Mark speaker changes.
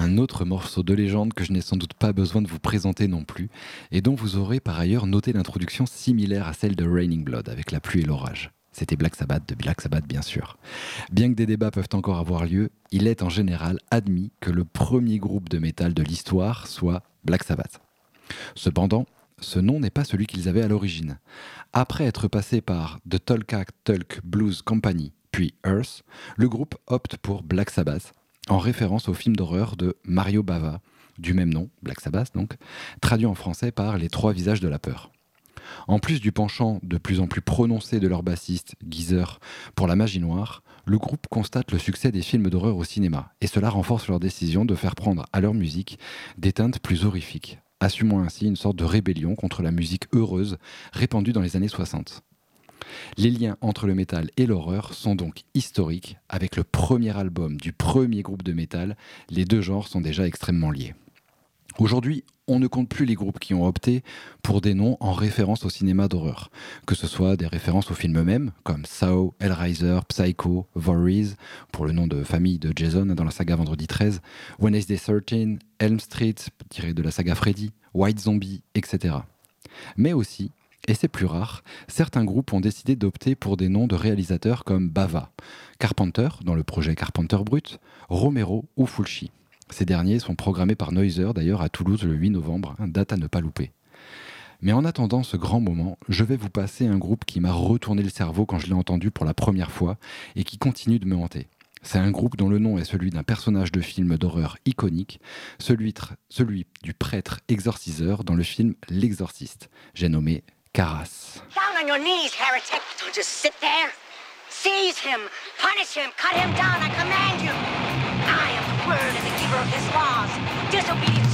Speaker 1: un autre morceau de légende que je n'ai sans doute pas besoin de vous présenter non plus, et dont vous aurez par ailleurs noté l'introduction similaire à celle de Raining Blood, avec la pluie et l'orage. C'était Black Sabbath, de Black Sabbath bien sûr. Bien que des débats peuvent encore avoir lieu, il est en général admis que le premier groupe de métal de l'histoire soit Black Sabbath. Cependant, ce nom n'est pas celui qu'ils avaient à l'origine. Après être passé par The Tolka Tulk Blues Company, puis Earth, le groupe opte pour Black Sabbath, en référence au film d'horreur de Mario Bava, du même nom, Black Sabbath donc, traduit en français par Les Trois Visages de la Peur. En plus du penchant de plus en plus prononcé de leur bassiste, Geezer, pour la magie noire, le groupe constate le succès des films d'horreur au cinéma, et cela renforce leur décision de faire prendre à leur musique des teintes plus horrifiques, assumant ainsi une sorte de rébellion contre la musique heureuse répandue dans les années 60. Les liens entre le métal et l'horreur sont donc historiques. Avec le premier album du premier groupe de métal, les deux genres sont déjà extrêmement liés. Aujourd'hui, on ne compte plus les groupes qui ont opté pour des noms en référence au cinéma d'horreur, que ce soit des références aux films eux-mêmes, comme Saw, Hellraiser, Psycho, Voorhees, pour le nom de famille de Jason dans la saga Vendredi 13, Wednesday 13, Elm Street, tiré de la saga Freddy, White Zombie, etc. Mais aussi, et c'est plus rare, certains groupes ont décidé d'opter pour des noms de réalisateurs comme Bava, Carpenter, dans le projet Carpenter Brut, Romero ou Fulci. Ces derniers sont programmés par Noiser d'ailleurs à Toulouse le 8 novembre, date à ne pas louper. Mais en attendant ce grand moment, je vais vous passer un groupe qui m'a retourné le cerveau quand je l'ai entendu pour la première fois et qui continue de me hanter. C'est un groupe dont le nom est celui d'un personnage de film d'horreur iconique, celui du prêtre exorciseur dans le film L'Exorciste. J'ai nommé Karas.
Speaker 2: Down on your knees, heretic! Don't just sit there! Seize him! Punish him! Cut him down! I command you! I am the word and the keeper of his laws! Disobedience